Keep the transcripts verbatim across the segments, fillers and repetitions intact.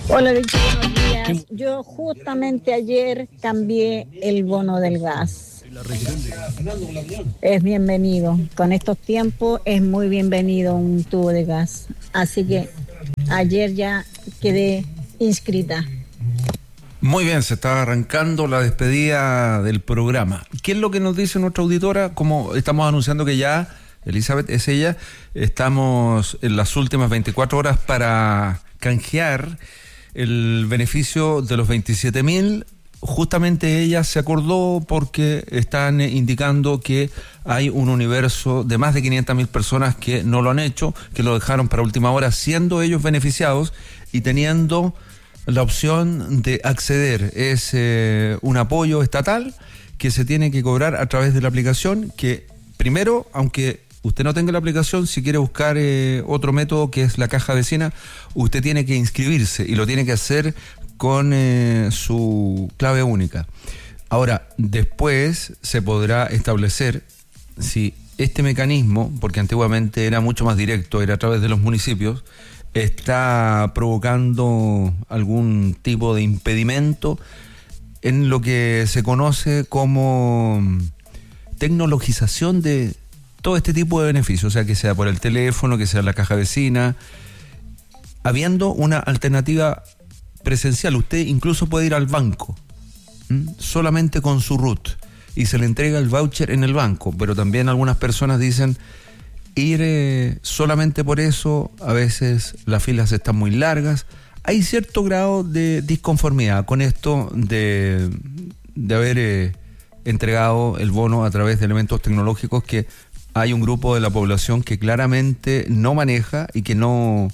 Hola, Víctor, buenos días. Yo justamente ayer cambié el bono del gas. Es bienvenido. Con estos tiempos es muy bienvenido un tubo de gas. Así que ayer ya quedé inscrita. Muy bien, se está arrancando la despedida del programa. ¿Qué es lo que nos dice nuestra auditora? Como estamos anunciando que ya, Elizabeth es ella, estamos en las últimas veinticuatro horas para canjear el beneficio de los veintisiete mil. Justamente ella se acordó porque están indicando que hay un universo de más de quinientas mil personas que no lo han hecho, que lo dejaron para última hora, siendo ellos beneficiados y teniendo la opción de acceder. Es eh, un apoyo estatal que se tiene que cobrar a través de la aplicación, que primero, aunque usted no tenga la aplicación, si quiere buscar eh, otro método que es la caja vecina, usted tiene que inscribirse y lo tiene que hacer con eh, su clave única. Ahora, después se podrá establecer si este mecanismo, porque antiguamente era mucho más directo, era a través de los municipios, está provocando algún tipo de impedimento en lo que se conoce como tecnologización de todo este tipo de beneficios, o sea, que sea por el teléfono, que sea la caja vecina, habiendo una alternativa presencial. Usted incluso puede ir al banco, ¿m? solamente con su R U T, y se le entrega el voucher en el banco, pero también algunas personas dicen ir eh, solamente por eso, a veces las filas están muy largas. Hay cierto grado de disconformidad con esto de, de haber eh, entregado el bono a través de elementos tecnológicos que hay un grupo de la población que claramente no maneja y que no,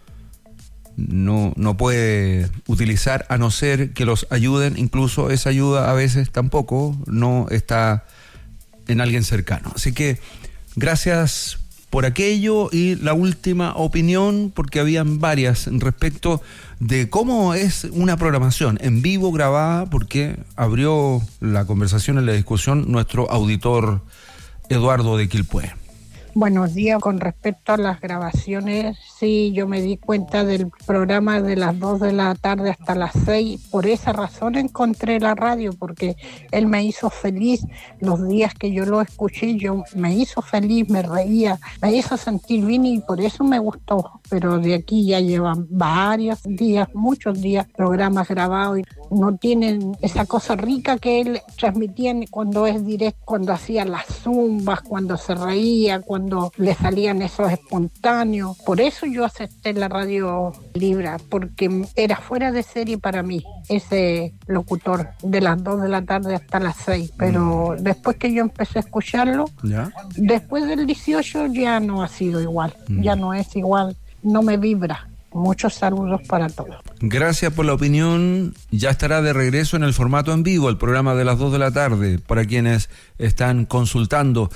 no, no puede utilizar, a no ser que los ayuden. Incluso esa ayuda a veces tampoco no está en alguien cercano. Así que gracias por aquello. Y la última opinión, porque habían varias respecto de cómo es una programación en vivo grabada, porque abrió la conversación en la discusión nuestro auditor Eduardo de Quilpué. Buenos días. Con respecto a las grabaciones, sí, yo me di cuenta del programa de las dos de la tarde hasta las seis. Por esa razón encontré la radio, porque él me hizo feliz los días que yo lo escuché. Yo me hizo feliz, me reía, me hizo sentir bien y por eso me gustó. Pero de aquí ya llevan varios días, muchos días, programas grabados y no tienen esa cosa rica que él transmitía cuando es directo, cuando hacía las zumbas, cuando se reía, cuando cuando le salían esos espontáneos. Por eso yo acepté la radio Libra, porque era fuera de serie para mí ese locutor de las dos de la tarde hasta las seis. Pero mm. después que yo empecé a escucharlo, ¿ya? Después del dieciocho ya no ha sido igual, mm. ya no es igual, no me vibra. Muchos saludos para todos. Gracias por la opinión. Ya estará de regreso en el formato en vivo el programa de las dos de la tarde para quienes están consultando.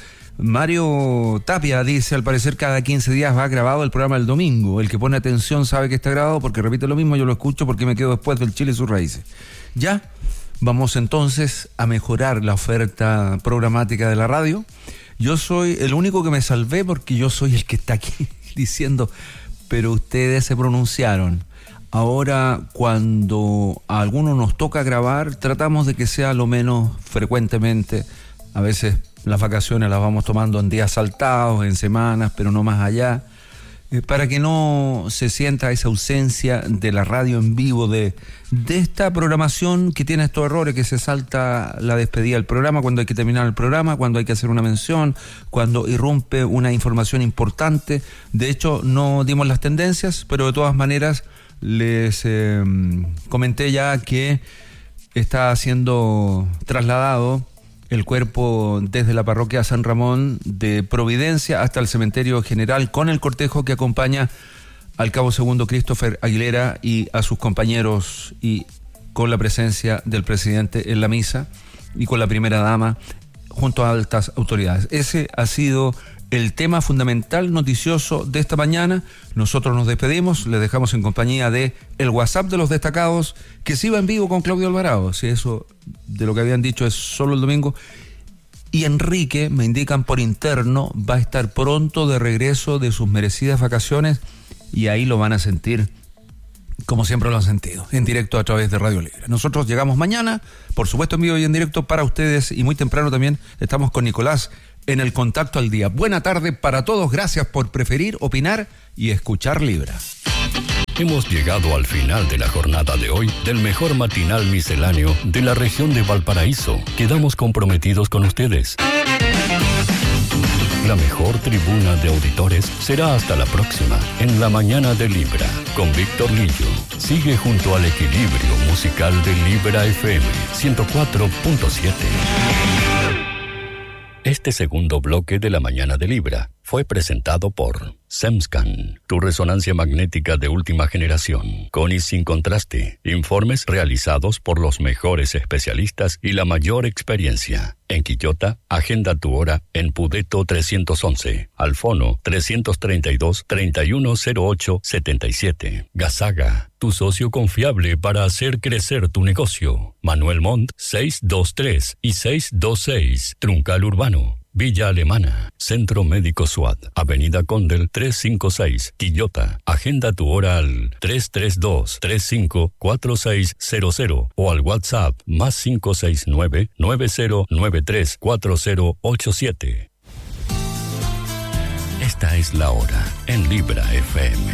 Mario Tapia dice, al parecer cada quince días va grabado el programa el domingo. El que pone atención sabe que está grabado porque repite lo mismo. Yo lo escucho porque me quedo después del Chile y sus raíces. Ya, vamos entonces a mejorar la oferta programática de la radio. Yo soy el único que me salvé porque yo soy el que está aquí diciendo, pero ustedes se pronunciaron. Ahora, cuando a algunos nos toca grabar, tratamos de que sea lo menos frecuentemente. A veces las vacaciones las vamos tomando en días saltados, en semanas, pero no más allá, eh, para que no se sienta esa ausencia de la radio en vivo, de, de esta programación que tiene estos errores, que se salta la despedida del programa, cuando hay que terminar el programa, cuando hay que hacer una mención, cuando irrumpe una información importante. De hecho, no dimos las tendencias, pero de todas maneras les eh, comenté ya que está siendo trasladado el cuerpo desde la parroquia San Ramón de Providencia hasta el cementerio general, con el cortejo que acompaña al cabo segundo Christopher Aguilera y a sus compañeros, y con la presencia del presidente en la misa y con la primera dama junto a altas autoridades. Ese ha sido el tema fundamental noticioso de esta mañana. Nosotros nos despedimos, les dejamos en compañía de el WhatsApp de los destacados, que se iba en vivo con Claudio Alvarado, si eso de lo que habían dicho es solo el domingo. Y Enrique, me indican por interno, va a estar pronto de regreso de sus merecidas vacaciones, y ahí lo van a sentir como siempre lo han sentido, en directo a través de Radio Libre. Nosotros llegamos mañana, por supuesto en vivo y en directo para ustedes, y muy temprano también estamos con Nicolás en el Contacto al Día. Buena tarde para todos, gracias por preferir, opinar y escuchar Libra. Hemos llegado al final de la jornada de hoy del mejor matinal misceláneo de la región de Valparaíso. Quedamos comprometidos con ustedes. La mejor tribuna de auditores será hasta la próxima, en la mañana de Libra, con Víctor Lillo. Sigue junto al equilibrio musical de Libra F M ciento cuatro punto siete. Este segundo bloque de la mañana de Libra fue presentado por SEMSCAN, tu resonancia magnética de última generación, con y sin contraste. Informes realizados por los mejores especialistas y la mayor experiencia. En Quillota, agenda tu hora en Pudeto trescientos once, al fono trescientos treinta y dos, treinta y uno cero ocho, setenta y siete. Gazaga, tu socio confiable para hacer crecer tu negocio. Manuel Montt, seiscientos veintitrés y seiscientos veintiséis, Truncal Urbano. Villa Alemana, Centro Médico SWAT, Avenida Condel trescientos cincuenta y seis, Quillota. Agenda tu hora al tres tres dos, tres cinco cuatro seis cero cero o al WhatsApp más cinco seis nueve, nueve cero nueve tres cuatro cero ocho siete. Esta es la hora en Libra F M.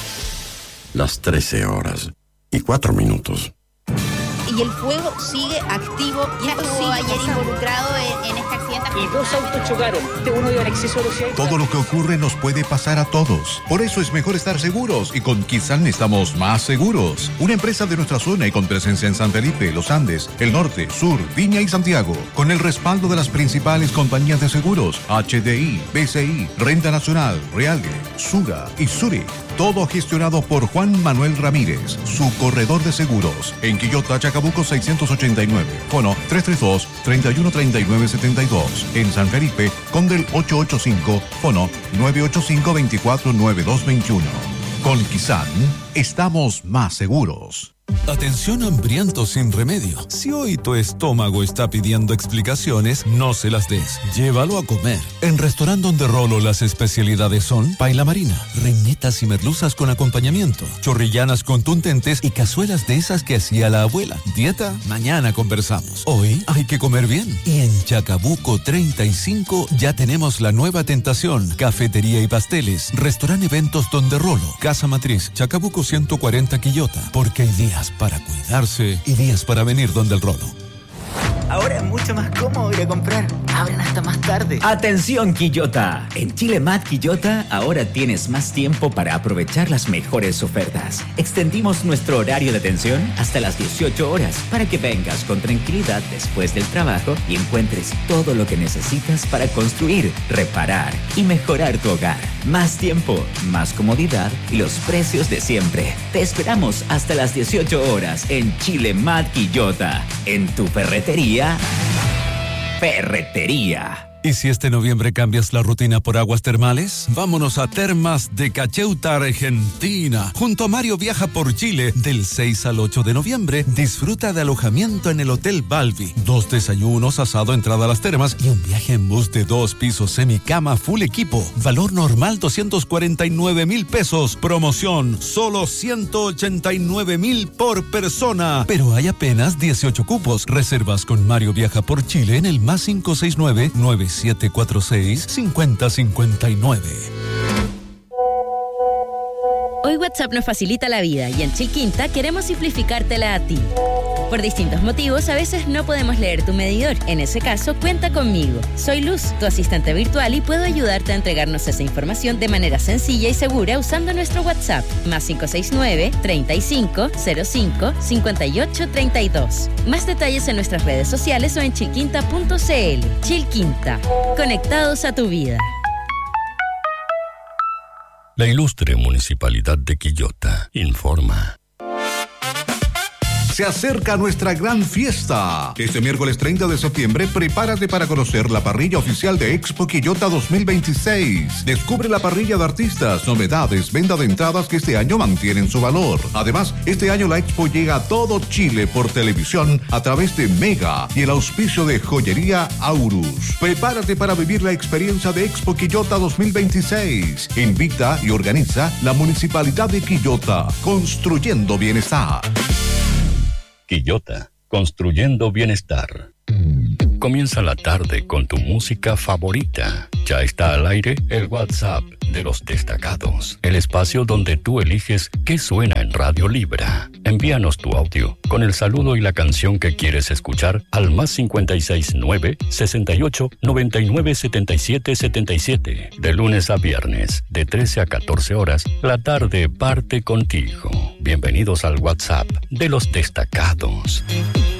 Las trece horas y cuatro minutos. Y el fuego sigue activo. Ya estuvo ayer involucrado en, en este accidente. Y dos autos chocaron. Uno iba en exceso de velocidad. Todo lo que ocurre nos puede pasar a todos. Por eso es mejor estar seguros. Y con Kizan estamos más seguros. Una empresa de nuestra zona y con presencia en San Felipe, Los Andes, el Norte, Sur, Viña y Santiago. Con el respaldo de las principales compañías de seguros. H D I, B C I, Renta Nacional, Realge, Sura y Zurich. Todo gestionado por Juan Manuel Ramírez, su corredor de seguros. En Quillota, Chacabuco seiscientos ochenta y nueve. Fono tres tres dos, tres uno tres nueve siete dos. En San Felipe, Condel ochocientos ochenta y cinco. Fono nueve ocho cinco, dos cuatro nueve dos dos uno. Con Kizan, estamos más seguros. Atención hambriento sin remedio. Si hoy tu estómago está pidiendo explicaciones, no se las des. Llévalo a comer. En Restaurante Donde Rolo las especialidades son paila marina, reinetas y merluzas con acompañamiento, chorrillanas contundentes y cazuelas de esas que hacía la abuela. ¿Dieta? Mañana conversamos. Hoy hay que comer bien. Y en Chacabuco treinta y cinco ya tenemos la nueva tentación. Cafetería y pasteles. Restaurante Eventos Donde Rolo. Casa Matriz. Chacabuco ciento cuarenta Quillota. Porque hay días para cuidarse y días para venir donde el Rolo. Ahora es mucho más cómodo ir a comprar. Abren hasta más tarde. ¡Atención, Quillota! En Chile Mart Quillota ahora tienes más tiempo para aprovechar las mejores ofertas. Extendimos nuestro horario de atención hasta las dieciocho horas para que vengas con tranquilidad después del trabajo y encuentres todo lo que necesitas para construir, reparar y mejorar tu hogar. Más tiempo, más comodidad y los precios de siempre. Te esperamos hasta las dieciocho horas en Chile Mart Quillota. En tu ferretería. Ferretería. ¿Y si este noviembre cambias la rutina por aguas termales? Vámonos a Termas de Cacheuta, Argentina. Junto a Mario Viaja por Chile, del seis al ocho de noviembre, disfruta de alojamiento en el Hotel Balbi. Dos desayunos, asado, entrada a las termas y un viaje en bus de dos pisos, semicama, full equipo. Valor normal doscientos cuarenta y nueve mil pesos. Promoción, solo ciento ochenta y nueve mil por persona. Pero hay apenas dieciocho cupos. Reservas con Mario Viaja por Chile en el más cinco seis nueve, nueve siete cuatro seis, cinco cero cinco nueve. Hoy WhatsApp nos facilita la vida y en Chilquinta queremos simplificártela a ti. Por distintos motivos, a veces no podemos leer tu medidor. En ese caso, cuenta conmigo. Soy Luz, tu asistente virtual, y puedo ayudarte a entregarnos esa información de manera sencilla y segura usando nuestro WhatsApp, más cinco seis nueve, treinta y cinco, cero cinco, cincuenta y ocho, treinta y dos. Más detalles en nuestras redes sociales o en chilquinta punto c l. Chilquinta, conectados a tu vida. La ilustre Municipalidad de Quillota informa. Se acerca nuestra gran fiesta. Este miércoles treinta de septiembre, prepárate para conocer la parrilla oficial de Expo Quillota dos mil veintiséis. Descubre la parrilla de artistas, novedades, venta de entradas que este año mantienen su valor. Además, este año la Expo llega a todo Chile por televisión a través de Mega y el auspicio de Joyería Aurus. Prepárate para vivir la experiencia de Expo Quillota dos mil veintiséis. Invita y organiza la Municipalidad de Quillota, construyendo bienestar. Quillota, construyendo bienestar. Comienza la tarde con tu música favorita. Ya está al aire el WhatsApp de los destacados, el espacio donde tú eliges qué suena en Radio Libra. Envíanos tu audio con el saludo y la canción que quieres escuchar al más cincuenta y seis nueve, sesenta y ocho, noventa y nueve, setenta y siete, setenta y siete. De lunes a viernes, de trece a catorce horas, la tarde parte contigo. Bienvenidos al WhatsApp de los destacados.